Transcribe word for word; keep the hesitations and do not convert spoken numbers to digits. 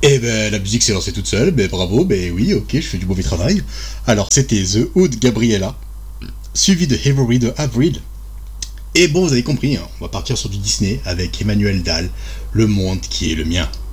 Et ben la musique s'est lancée toute seule, ben bravo, ben oui, ok, je fais du mauvais travail. Alors c'était The Hood Gabriella, suivi de Avery de Avril. Et bon, vous avez compris, hein, on va partir sur du Disney avec Emmanuel Dahl, Le Monde qui est le mien.